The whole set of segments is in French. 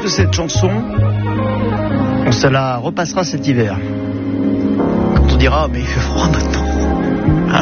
cette chanson, on se la repassera cet hiver. Quand on dira, mais il fait froid maintenant. Hein?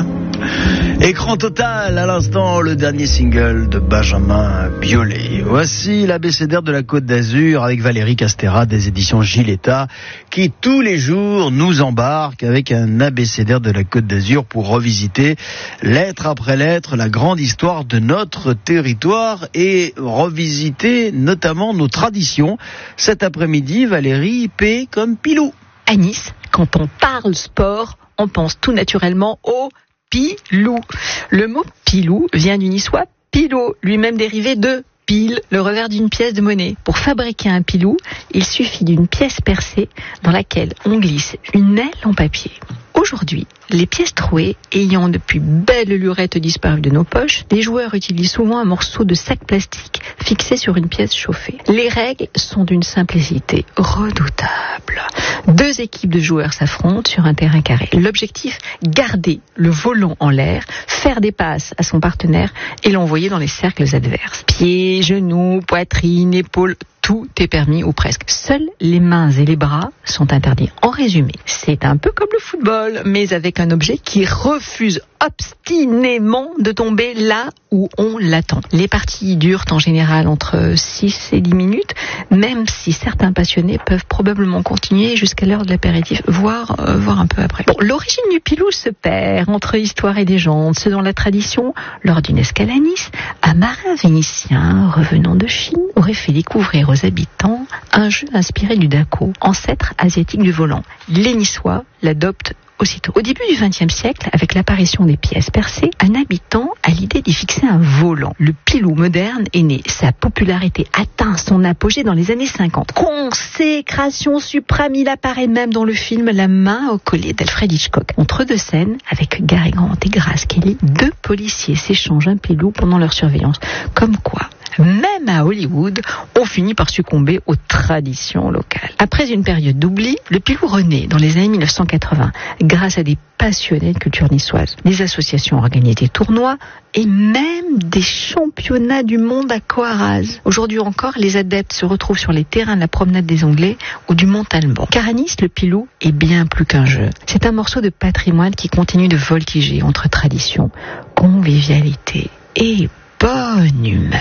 Écran total, à l'instant, le dernier single de Benjamin Biolay. Voici l'abécédaire de la Côte d'Azur avec Valérie Castera des éditions Giletta, qui tous les jours nous embarque avec un abécédaire de la Côte d'Azur pour revisiter lettre après lettre la grande histoire de notre territoire et revisiter notamment nos traditions. Cet après-midi, Valérie, P comme Pilou. À Nice, quand on parle sport, on pense tout naturellement au pilou. Le mot pilou vient du niçois pilot, lui-même dérivé de pile, le revers d'une pièce de monnaie. Pour fabriquer un pilou, il suffit d'une pièce percée dans laquelle on glisse une aile en papier. Aujourd'hui, les pièces trouées ayant depuis belle lurette disparu de nos poches, les joueurs utilisent souvent un morceau de sac plastique fixé sur une pièce chauffée. Les règles sont d'une simplicité redoutable. 2 équipes de joueurs s'affrontent sur un terrain carré. L'objectif, garder le volant en l'air, faire des passes à son partenaire et l'envoyer dans les cercles adverses. Pieds, genoux, poitrine, épaules, tout est permis ou presque. Seuls les mains et les bras sont interdits. En résumé, c'est un peu comme le football, mais avec un objet qui refuse obstinément de tomber là où on l'attend. Les parties durent en général entre 6 et 10 minutes, même si certains passionnés peuvent probablement continuer jusqu'à l'heure de l'apéritif, voire un peu après. Bon, l'origine du pilou se perd entre histoire et légende. Selon la tradition, lors d'une escale à Nice, un marin vénitien revenant de Chine aurait fait découvrir aux habitants un jeu inspiré du dako, ancêtre asiatique du volant. Les Niçois l'adoptent aussitôt. Au début du XXe siècle, avec l'apparition des pièces percées, un habitant a l'idée d'y fixer un volant. Le pilou moderne est né. Sa popularité atteint son apogée dans les années 50. Consécration suprême, il apparaît même dans le film La main au collet d'Alfred Hitchcock. Entre 2 scènes, avec Gary Grant et Grace Kelly, 2 policiers s'échangent un pilou pendant leur surveillance. Comme quoi, même à Hollywood, on finit par succomber aux traditions locales. Après une période d'oubli, le pilou renaît dans les années 1980 grâce à des passionnés de culture niçoise. Les associations organisent des tournois et même des championnats du monde à Coaraz. Aujourd'hui encore, les adeptes se retrouvent sur les terrains de la promenade des Anglais ou du Mont-Alban. Car à Nice, le pilou est bien plus qu'un jeu. C'est un morceau de patrimoine qui continue de voltiger entre tradition, convivialité et bonne humeur.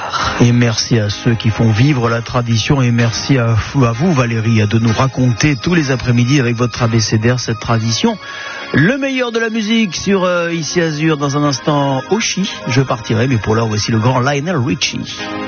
Et merci à ceux qui font vivre la tradition et merci à vous Valérie de nous raconter tous les après-midi avec votre abécédaire cette tradition. Le meilleur de la musique sur Ici Azur. Dans un instant, Oshi, je partirai, mais pour l'heure voici le grand Lionel Richie.